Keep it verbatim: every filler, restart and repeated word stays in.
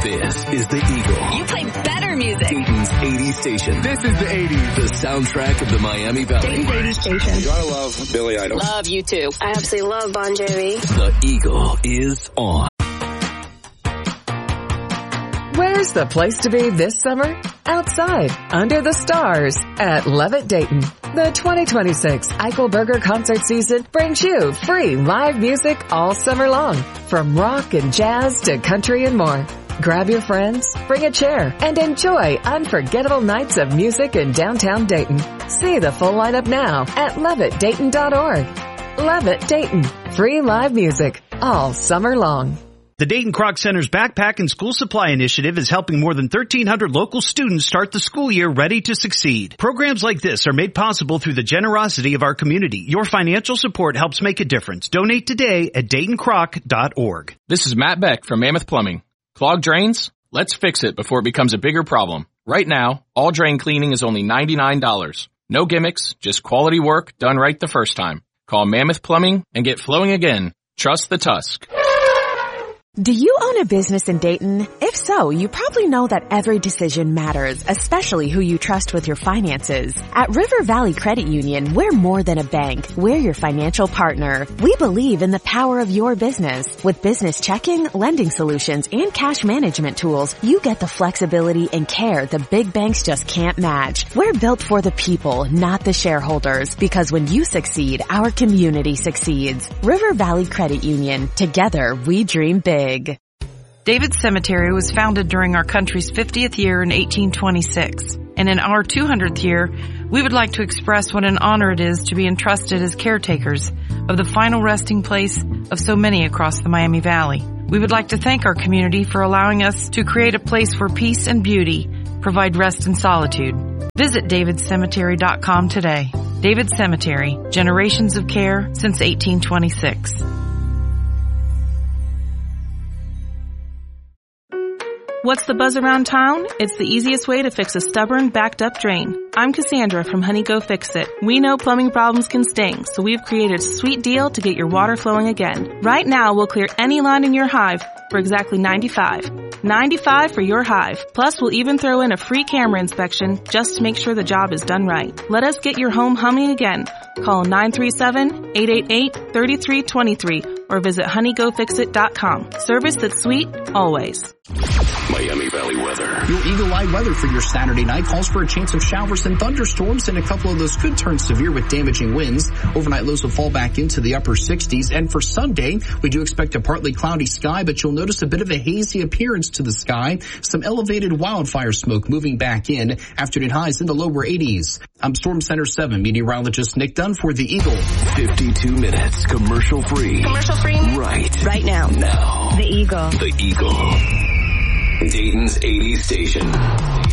This is The Eagle. You play better music. Dayton's eighties station. This is the eighties. The soundtrack of the Miami Valley. Dayton's eighties station. You gotta love Billy Idol. Love you too. I absolutely love Bon Jovi. The Eagle is on. Where's the place to be this summer? Outside, under the stars, at Levitt Dayton. The twenty twenty-six Eichelberger concert season brings you free live music all summer long, from rock and jazz to country and more. Grab your friends, bring a chair, and enjoy unforgettable nights of music in downtown Dayton. See the full lineup now at levitt dayton dot org. Levitt Dayton. Free live music all summer long. The Dayton Kroc Center's Backpack and School Supply Initiative is helping more than thirteen hundred local students start the school year ready to succeed. Programs like this are made possible through the generosity of our community. Your financial support helps make a difference. Donate today at dayton croc dot org. This is Matt Beck from Mammoth Plumbing. Clogged drains? Let's fix it before it becomes a bigger problem. Right now, all drain cleaning is only ninety-nine dollars. No gimmicks, just quality work done right the first time. Call Mammoth Plumbing and get flowing again. Trust the Tusk. Do you own a business in Dayton? If so, you probably know that every decision matters, especially who you trust with your finances. At River Valley Credit Union, we're more than a bank. We're your financial partner. We believe in the power of your business. With business checking, lending solutions, and cash management tools, you get the flexibility and care the big banks just can't match. We're built for the people, not the shareholders, because when you succeed, our community succeeds. River Valley Credit Union. Together, we dream big. David Cemetery was founded during our country's fiftieth year in eighteen twenty-six. And in our two hundredth year, we would like to express what an honor it is to be entrusted as caretakers of the final resting place of so many across the Miami Valley. We would like to thank our community for allowing us to create a place where peace and beauty provide rest and solitude. Visit david cemetery dot com today. David Cemetery, generations of care since eighteen twenty-six. What's the buzz around town? It's the easiest way to fix a stubborn, backed-up drain. I'm Cassandra from Honey Go Fix It. We know plumbing problems can sting, so we've created a sweet deal to get your water flowing again. Right now, we'll clear any line in your hive for exactly ninety-five dollars. ninety-five dollars for your hive. Plus, we'll even throw in a free camera inspection just to make sure the job is done right. Let us get your home humming again. Call nine three seven, eight eight eight, three three two three or visit honey go fix it dot com. Service that's sweet, always. Miami Valley weather. Your Eagle Eye weather for your Saturday night calls for a chance of showers and thunderstorms, and a couple of those could turn severe with damaging winds. Overnight lows will fall back into the upper sixties, and for Sunday, we do expect a partly cloudy sky, but you'll notice a bit of a hazy appearance to the sky. Some elevated wildfire smoke moving back in. Afternoon highs in the lower eighties. I'm Storm Center seven meteorologist Nick Dunn for the Eagle. fifty-two minutes commercial free. Commercial free? Right. Right now. Now. The Eagle. The Eagle. Dayton's eighties station.